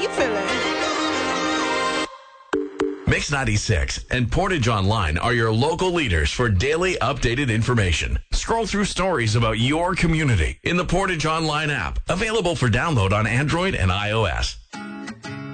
you feeling? Mix 96 and Portage Online are your local leaders for daily updated information. Scroll through stories about your community in the Portage Online app, available for download on Android and iOS.